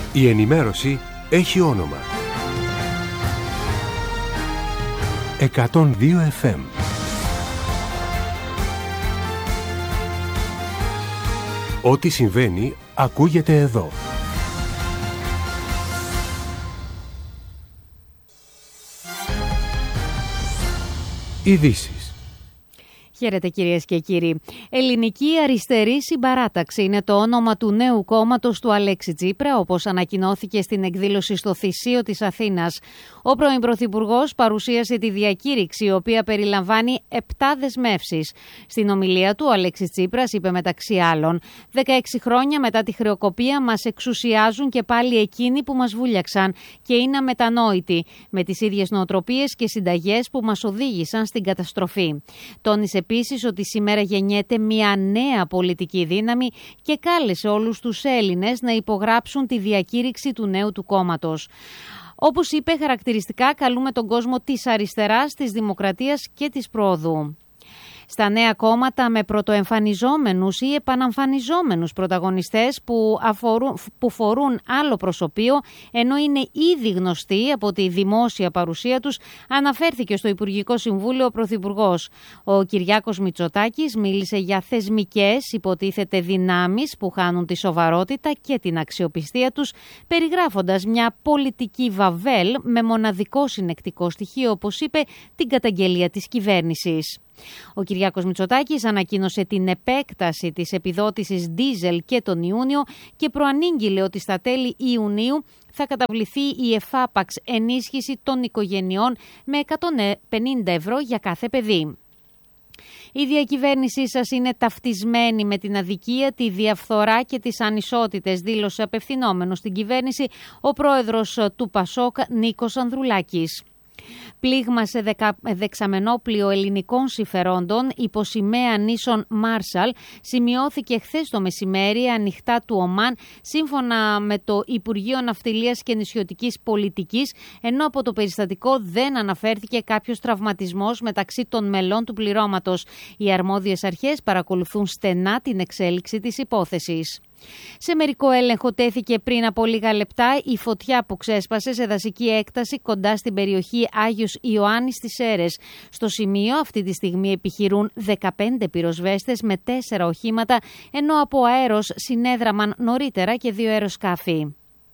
Η ενημέρωση έχει όνομα. 102 FM. Ό,τι συμβαίνει ακούγεται εδώ. Ειδήσεις. Χαίρετε κυρίες και κύριοι. Ελληνική Αριστερή Συμπαράταξη είναι το όνομα του νέου κόμματος του Αλέξη Τσίπρα, όπως ανακοινώθηκε στην εκδήλωση στο Θησείο της Αθήνας. Ο πρώην Πρωθυπουργός παρουσίασε τη διακήρυξη, η οποία περιλαμβάνει 7 δεσμεύσεις. Στην ομιλία του, ο Αλέξης Τσίπρας είπε μεταξύ άλλων: 16 χρόνια μετά τη χρεοκοπία μας εξουσιάζουν και πάλι εκείνοι που μας βούλιαξαν και είναι αμετανόητοι, με τις ίδιες νοοτροπίες και συνταγές που μας οδήγησαν στην καταστροφή. Τόνισε επίσης ότι σήμερα γεννιέται μια νέα πολιτική δύναμη και κάλεσε όλους τους Έλληνες να υπογράψουν τη διακήρυξη του νέου του κόμματος. Όπως είπε, χαρακτηριστικά καλούμε τον κόσμο της αριστεράς, της δημοκρατίας και της προόδου. Στα νέα κόμματα με πρωτοεμφανιζόμενους ή επαναμφανιζόμενους πρωταγωνιστές που φορούν άλλο προσωπείο, ενώ είναι ήδη γνωστοί από τη δημόσια παρουσία τους, αναφέρθηκε στο Υπουργικό Συμβούλιο ο Πρωθυπουργός. Ο Κυριάκος Μητσοτάκης μίλησε για θεσμικές υποτίθεται δυνάμεις που χάνουν τη σοβαρότητα και την αξιοπιστία τους, περιγράφοντας μια πολιτική βαβέλ με μοναδικό συνεκτικό στοιχείο, όπως είπε, την καταγγελία της κυβέρνησης. Ο Κυριάκος Μητσοτάκης ανακοίνωσε την επέκταση της επιδότησης ντίζελ και τον Ιούνιο και προανήγγειλε ότι στα τέλη Ιουνίου θα καταβληθεί η εφάπαξ ενίσχυση των οικογενειών με 150 ευρώ για κάθε παιδί. Η διακυβέρνησή σας είναι ταυτισμένη με την αδικία, τη διαφθορά και τις ανισότητες, δήλωσε απευθυνόμενος στην κυβέρνηση ο πρόεδρος του Πασόκ Νίκος Ανδρουλάκης. Πλήγμα σε δεξαμενόπλιο ελληνικών συμφερόντων υπό σημαία νήσων Μάρσαλ σημειώθηκε χθες το μεσημέρι ανοιχτά του Ομάν, σύμφωνα με το Υπουργείο Ναυτιλίας και Νησιωτικής Πολιτικής, ενώ από το περιστατικό δεν αναφέρθηκε κάποιος τραυματισμός μεταξύ των μελών του πληρώματος. Οι αρμόδιες αρχές παρακολουθούν στενά την εξέλιξη της υπόθεσης. Σε μερικό έλεγχο τέθηκε πριν από λίγα λεπτά η φωτιά που ξέσπασε σε δασική έκταση κοντά στην περιοχή Άγιος Ιωάννης στις Σέρρες. Στο σημείο αυτή τη στιγμή επιχειρούν 15 πυροσβέστες με 4 οχήματα, ενώ από αέρος συνέδραμαν νωρίτερα και 2 αεροσκάφη.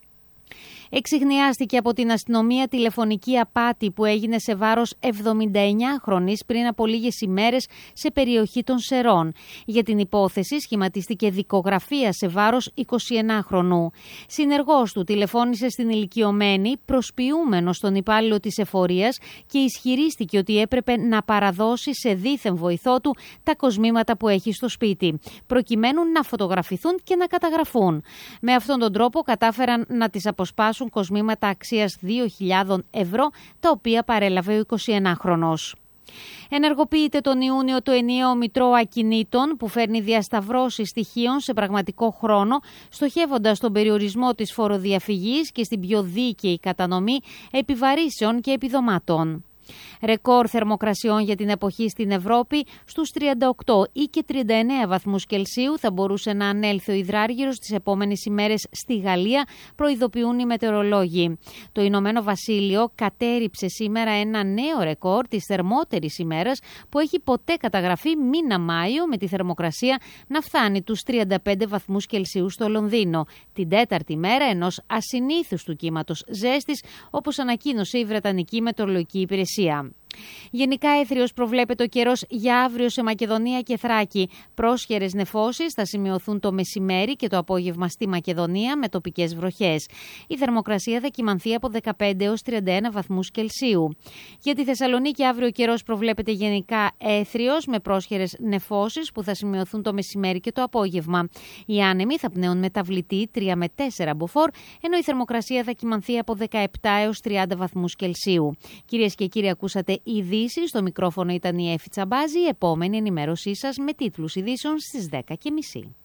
Εξιχνιάστηκε από την αστυνομία τηλεφωνική απάτη που έγινε σε βάρος 79χρονης πριν από λίγες ημέρες σε περιοχή των Σερών. Για την υπόθεση σχηματίστηκε δικογραφία σε βάρος 21χρονου. Συνεργός του τηλεφώνησε στην ηλικιωμένη, προσποιούμενος τον υπάλληλο της εφορίας, και ισχυρίστηκε ότι έπρεπε να παραδώσει σε δίθεν βοηθό του τα κοσμήματα που έχει στο σπίτι, προκειμένου να φωτογραφηθούν και να καταγραφούν. Με αυτόν τον τρόπο κατάφεραν να τις αποσπάσουν κοσμήματα αξίας 2.000 ευρώ, τα οποία παρέλαβε ο 21χρονος. Ενεργοποιείται τον Ιούνιο το ενιαίο Μητρό Ακινήτων, που φέρνει διασταυρώσεις στοιχείων σε πραγματικό χρόνο, στοχεύοντας τον περιορισμό της φοροδιαφυγής και στην πιο δίκαιη κατανομή επιβαρύσεων και επιδομάτων. Ρεκόρ θερμοκρασιών για την εποχή στην Ευρώπη. Στους 38 ή και 39 βαθμούς Κελσίου θα μπορούσε να ανέλθει ο υδράργυρος τις επόμενες ημέρες στη Γαλλία, προειδοποιούν οι μετεωρολόγοι. Το Ηνωμένο Βασίλειο κατέριψε σήμερα ένα νέο ρεκόρ της θερμότερης ημέρας που έχει ποτέ καταγραφεί μήνα Μάιο, με τη θερμοκρασία να φτάνει τους 35 βαθμούς Κελσίου στο Λονδίνο, την τέταρτη μέρα ενός ασυνήθιστου κύματος ζέστης, όπως ανακοίνωσε η Βρετανική Μετεωρολογική Υπηρεσία. Γενικά έθριος προβλέπεται ο καιρός για αύριο σε Μακεδονία και Θράκη. Πρόσχερες νεφώσεις θα σημειωθούν το μεσημέρι και το απόγευμα στη Μακεδονία, με τοπικές βροχές. Η θερμοκρασία θα κυμανθεί από 15 έως 31 βαθμούς Κελσίου. Για τη Θεσσαλονίκη αύριο ο καιρός προβλέπεται γενικά έθριος, με πρόσχερες νεφώσεις που θα σημειωθούν το μεσημέρι και το απόγευμα. Οι άνεμοι θα πνέουν μεταβλητή 3 με 4 μποφόρ, ενώ η θερμοκρασία θα κυμανθεί από 17 έως 30 βαθμούς Κελσίου. Κυρίες και κύριοι, ακούσατε ειδήσεις. Στο μικρόφωνο ήταν η Έφη Τσαμπάζη. Η επόμενη ενημέρωσή σας με τίτλους ειδήσεων στις 10:30.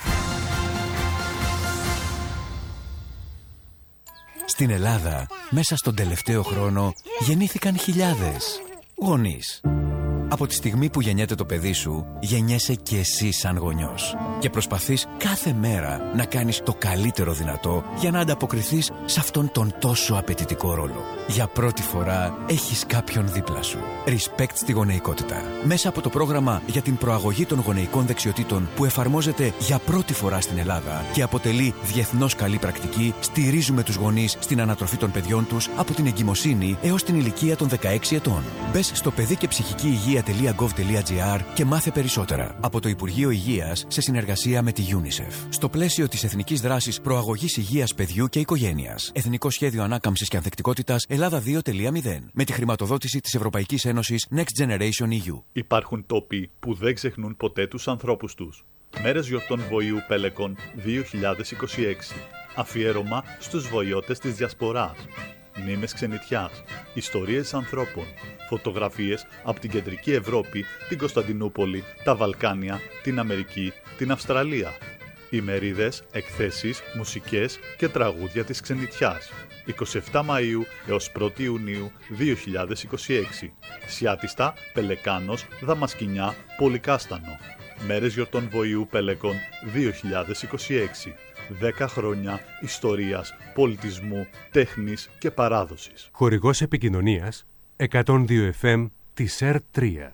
Στην Ελλάδα, μέσα στον τελευταίο χρόνο, γεννήθηκαν χιλιάδες γονείς, Από τη στιγμή που γεννιέται το παιδί σου, γεννιέσαι και εσύ σαν γονιός. Και προσπαθείς κάθε μέρα να κάνεις το καλύτερο δυνατό για να ανταποκριθείς σε αυτόν τον τόσο απαιτητικό ρόλο. Για πρώτη φορά έχεις κάποιον δίπλα σου. Respect στη γονεϊκότητα. Μέσα από το πρόγραμμα για την προαγωγή των γονεϊκών δεξιοτήτων που εφαρμόζεται για πρώτη φορά στην Ελλάδα και αποτελεί διεθνώς καλή πρακτική, στηρίζουμε τους γονείς στην ανατροφή των παιδιών τους από την εγκυμοσύνη έως την ηλικία των 16 ετών. Μπες στο παιδικεψυχικηυγεία.gov.gr και μάθε περισσότερα. Από το Υπουργείο Υγείας σε συνεργασία με τη UNICEF. Στο πλαίσιο της Εθνικής Δράσης Προαγωγής Υγείας Παιδιού και Οικογένειας. Εθνικό Σχέδιο Ανάκαμψης και Ανθεκτικότητας Ελλάδα 2.0. Με τη χρηματοδότηση της Ευρωπαϊκής Ένωσης Next Generation EU. Υπάρχουν τόποι που δεν ξεχνούν ποτέ τους ανθρώπους τους. Μέρες γιορτών Βοηού Πέλεκον 2026. Αφιέρωμα στους βοηώτες της Διασποράς. Μνήμες ξενιτιάς, ιστορίες ανθρώπων, φωτογραφίες από την Κεντρική Ευρώπη, την Κωνσταντινούπολη, τα Βαλκάνια, την Αμερική, την Αυστραλία. Ημερίδες, εκθέσεις, μουσικές και τραγούδια της ξενιτιάς. 27 Μαΐου έως 1 Ιουνίου 2026. Σιάτιστα, Πελεκάνος, Δαμασκηνιά, Πολυκάστανο. Μέρες γιορτών Βοηού Πέλεκον 2026. 10 χρόνια ιστορίας, πολιτισμού, τέχνης και παράδοσης. Χορηγός επικοινωνίας 102 FM της ΕΡΤ3.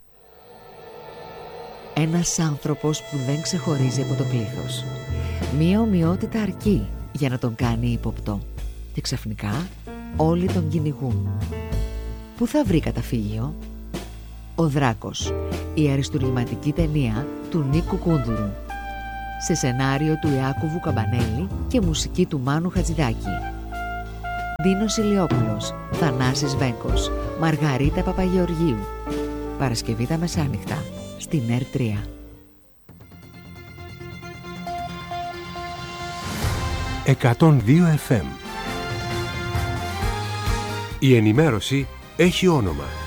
Ένας άνθρωπος που δεν ξεχωρίζει από το πλήθος. Μία ομοιότητα αρκεί για να τον κάνει ύποπτο. Και ξαφνικά όλοι τον κυνηγούν. Πού θα βρει καταφύγιο? Ο Δράκος, η αριστουργηματική ταινία του Νίκου Κούνδουρου. Σε σενάριο του Ιάκωβου Καμπανέλη και μουσική του Μάνου Χατζηδάκη. Δίνος Ηλιόπουλος, Θανάσης Βέγκος, Μαργαρίτα Παπαγεωργίου. Παρασκευή τα μεσάνυχτα στην ΕΡΤ3. «102 FM». Η ενημέρωση έχει όνομα.